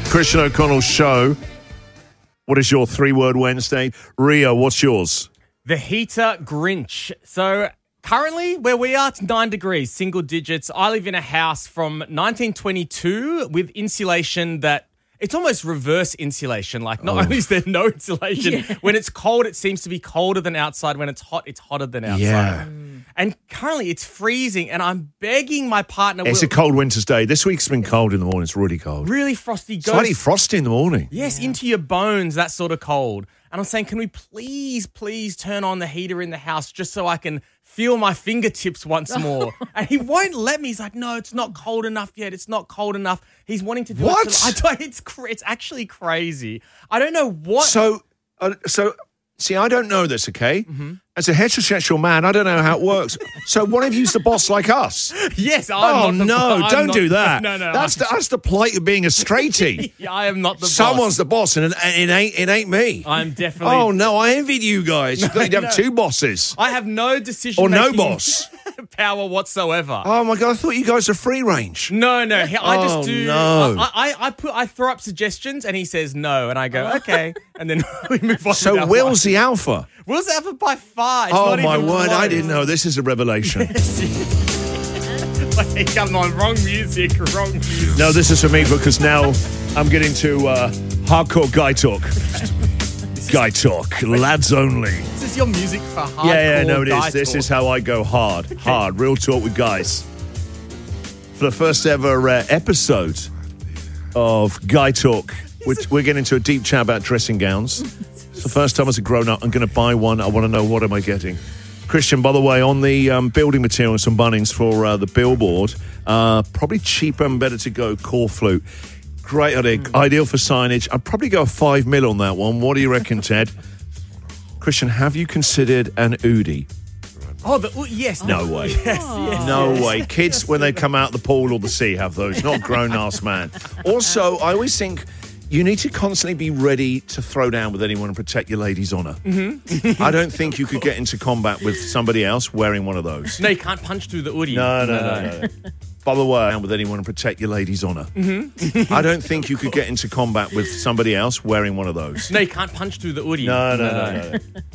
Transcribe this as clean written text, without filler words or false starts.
Christian O'Connell Show. What is your 3-word Wednesday? Rio, what's yours? The heater Grinch. So currently where we are, it's 9 degrees, single digits. I live in a house from 1922 with insulation that it's almost reverse insulation. Like not only is there no insulation, when it's cold, it seems to be colder than outside. When it's hot, it's hotter than outside. Yeah. And currently it's freezing and I'm begging my partner. It's a cold winter's day. This week's been cold in the morning. It's really cold. Really frosty. Slightly frosty in the morning. Yes, into your bones, that sort of cold. And I'm saying, can we please turn on the heater in the house just so I can feel my fingertips once more? And he won't let me. He's like, no, it's not cold enough yet. It's not cold enough. He's wanting to do What? It's actually crazy. I don't know what. So, see, I don't know this, okay? Mm-hmm. As a heterosexual man, I don't know how it works. So what if you's the boss like us? Yes, Don't do that. No. That's the plight of being a straightie. I am not the boss. Someone's the boss, and it ain't me. I'm definitely. Oh no, I envied you guys. You'd have two bosses I have no decision or no boss. power whatsoever. Oh my god, I thought you guys were free range. No. I just do. No. I throw up suggestions and he says no, and I go okay, and then we move on. So Will's the alpha. Will's the alpha by far. It's Oh not my even word, close. I didn't know. This is a revelation. Wait, come on, wrong music. No, this is for me because now I'm getting to hardcore guy talk. Guy talk, lads only. This is your music for hardcore. Yeah, no, it guy is. This talk. is how I go hard, real talk with guys. For the first ever episode of Guy Talk, we're getting into a deep chat about dressing gowns. It's the first time as a grown-up I'm going to buy one. I want to know what am I getting. Christian, by the way, on the building materials and Bunnings for the billboard, probably cheaper and better to go core flute. Great idea. Ideal for signage. I'd probably go 5 mil on that one. What do you reckon, Ted? Christian, have you considered an Udi? Oh, yes. No way. Yes. No way. Kids, when they come out the pool or the sea, have those. Not grown-ass man. Also, I always think you need to constantly be ready to throw down with anyone and protect your lady's honour. Mm-hmm. I don't think you could get into combat with somebody else wearing one of those. No, you can't punch through the hoodie. No. By the way, with anyone and protect your lady's honour. Mm-hmm. I don't think you could get into combat with somebody else wearing one of those. No, you can't punch through the hoodie. No.